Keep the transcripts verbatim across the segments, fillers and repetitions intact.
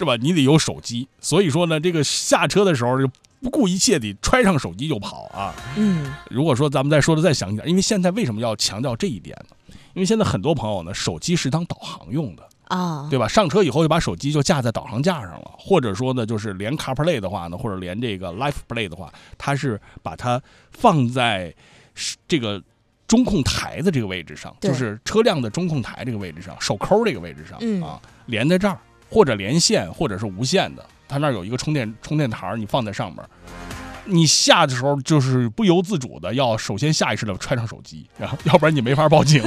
是吧？你得有手机，所以说呢，这个下车的时候就不顾一切地揣上手机就跑啊。 嗯， 如果说咱们再说的再详细点，因为现在为什么要强调这一点呢？因为现在很多朋友呢，手机是当导航用的。 啊， 对吧？上车以后就把手机就架在导航架上了，或者说呢，就是连 CarPlay 的话呢，或者连这个 LifePlay 的话，它是把它放在这个中控台的这个位置上，就是车辆的中控台这个位置上，手扣这个位置上、 嗯、 啊，连在这儿，或者连线，或者是无线的，它那儿有一个充电充电台，你放在上面。你下的时候就是不由自主的要首先下意识的揣上手机，然后要不然你没法报警。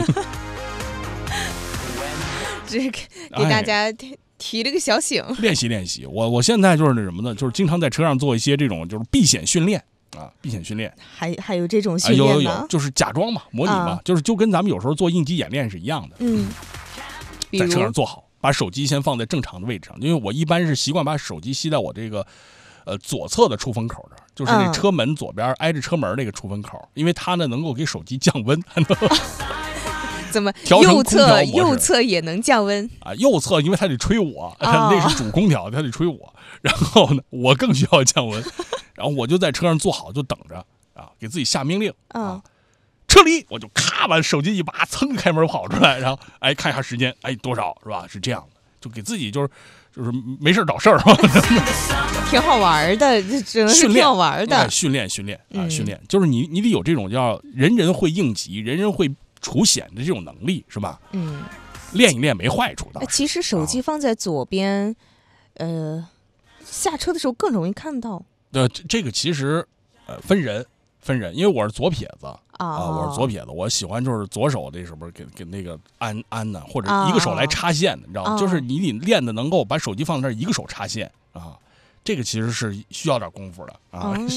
这个给大家提提了个小醒， 练习练习。我我现在就是那什么呢？就是经常在车上做一些这种就是避险训练啊，避险训练。 还还有这种训练呢？ 啊、有有有，就是假装嘛，模拟嘛，啊、就是就跟咱们有时候做应急演练是一样的。 嗯， 在车上坐好，把手机先放在正常的位置上，因为我一般是习惯把手机吸在我这个呃左侧的出风口这儿，就是那车门左边、嗯、挨着车门那个出风口，因为它呢能够给手机降温。 怎么右侧右侧也能降温啊？右侧因为它得吹我，哦、那是主空调，它得吹我。然后呢，我更需要降温。然后我就在车上坐好，就等着啊，给自己下命令、 哦、 啊，撤离！我就咔把手机一拔，噌开门跑出来，然后哎看一下时间，哎多少是吧？是这样的，就给自己就是就是没事找事儿， 挺好玩的，只能是挺好玩的。 训练训练啊，训练、嗯、就是你你得有这种叫人人会应急，人人会处险的这种能力，是吧？ 嗯， 练一练没坏处的。 其实手机放在左边、啊，呃，下车的时候更容易看到。 对，这个其实呃分人分人，因为我是左撇子啊、 哦呃，我是左撇子，我喜欢就是左手那什么给给那个安安呢，或者一个手来插线的，哦、你知道吗？哦、就是你得练的能够把手机放在那儿，一个手插线啊，这个其实是需要点功夫的啊。哦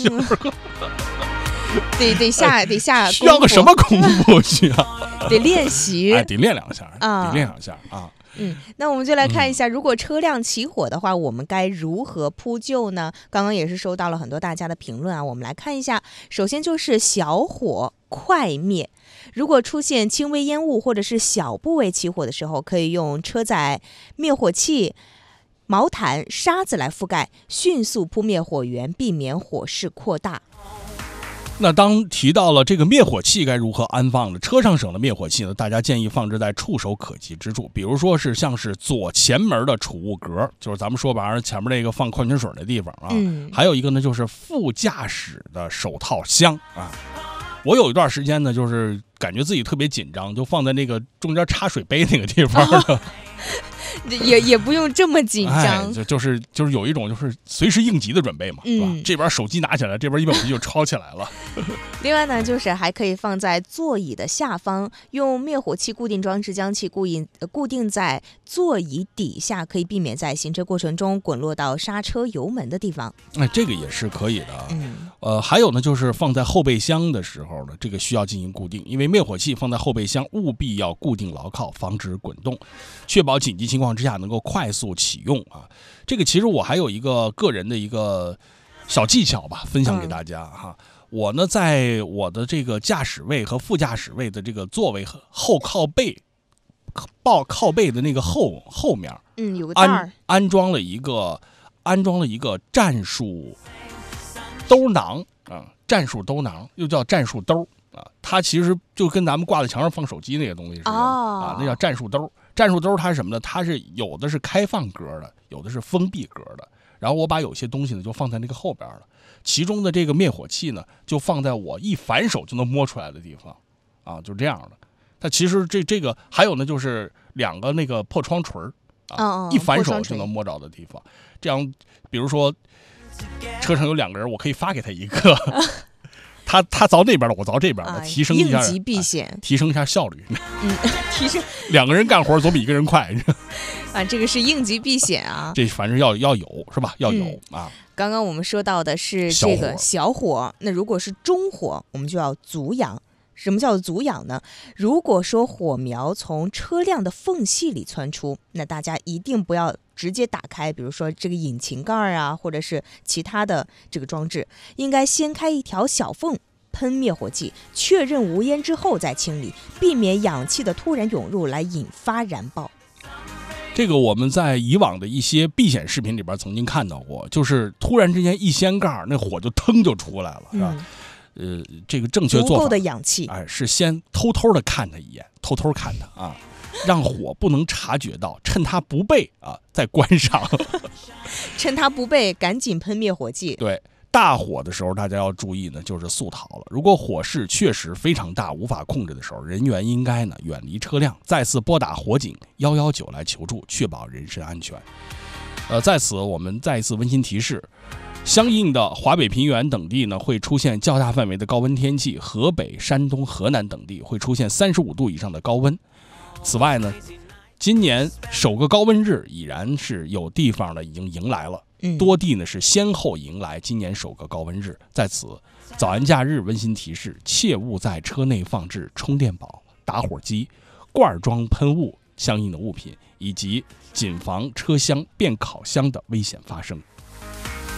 得得下得下， 需要个什么功夫？需要得练习， 哎，得练两下啊，得练两下啊。 嗯，那我们就来看一下，如果车辆起火的话，我们该如何扑救呢？刚刚也是收到了很多大家的评论啊，我们来看一下。首先就是小火快灭，如果出现轻微烟雾或者是小部位起火的时候，可以用车载灭火器、毛毯、沙子来覆盖，迅速扑灭火源，避免火势扩大。 那当提到了这个灭火器该如何安放呢？车上省的灭火器呢，大家建议放置在触手可及之处，比如说是像是左前门的储物格，就是咱们说白了前面那个放矿泉水的地方啊。 嗯， 还有一个呢，就是副驾驶的手套箱啊。我有一段时间呢，就是感觉自己特别紧张，就放在那个中间插水杯那个地方。哦也也不用这么紧张， 哎、就就是就是有一种就是随时应急的准备嘛，是吧？ 嗯、 这边手机拿起来，这边一把手机就抄起来了。 另外呢，就是还可以放在座椅的下方，用灭火器固定装置将其固定固定在座椅底下，可以避免在行车过程中滚落到刹车油门的地方。 哎，这个也是可以的。 嗯， 呃，还有呢，就是放在后备箱的时候呢，这个需要进行固定，因为灭火器放在后备箱务必要固定牢靠，防止滚动，确保紧急情况之下能够快速启用啊。这个其实我还有一个个人的一个小技巧吧，分享给大家哈。嗯、我呢，在我的这个驾驶位和副驾驶位的这个座位后靠背、抱靠背的那个后后面， 嗯，有个袋儿， 安装了一个安装了一个战术兜囊啊，战术兜囊又叫战术兜啊，它其实就跟咱们挂在墙上放手机那个东西似的、 哦、 啊，那叫战术兜。战术兜它是什么呢？它是有的是开放格的，有的是封闭格的。然后我把有些东西呢就放在那个后边了，其中的这个灭火器呢就放在我一反手就能摸出来的地方，啊，就这样的。它其实这这个还有呢，就是两个那个破窗锤啊， 哦、 一反手就能摸着的地方。这样，比如说车上有两个人，我可以发给他一个。他他凿那边的，我凿这边的， 啊、 提升一下应急避险、啊， 提升一下效率。 嗯，提升两个人干活总比一个人快。 啊，这个是应急避险啊， 这反正要要有是吧？要有、嗯、啊。 刚刚我们说到的是这个小火，那如果是中火，我们就要足氧。什么叫做足氧呢？如果说火苗从车辆的缝隙里窜出，那大家一定不要直接打开，比如说这个引擎盖啊，或者是其他的这个装置，应该先开一条小缝，喷灭火剂，确认无烟之后再清理，避免氧气的突然涌入来引发燃爆。 这个我们在以往的一些避险视频里边曾经看到过，就是突然之间一掀盖，那火就腾就出来了，是吧？嗯、呃，这个正确做法， 足够的氧气， 哎，是先偷偷的看他一眼，偷偷看他啊，让火不能察觉到，趁他不备啊再关上， 趁他不备赶紧喷灭火剂。 对。大火的时候，大家要注意呢，就是速逃了。如果火势确实非常大，无法控制的时候，人员应该呢远离车辆，再次拨打火警一一九来求助，确保人身安全。呃，在此我们再一次温馨提示，相应的华北平原等地呢会出现较大范围的高温天气，河北、山东、河南等地会出现三十五度以上的高温。此外呢，今年首个高温日已然是有地方呢已经迎来了。多地呢是先后迎来今年首个高温日，在此早安假日温馨提示，切勿在车内放置充电宝、打火机、罐装喷雾相应的物品，以及谨防车厢变烤箱的危险发生。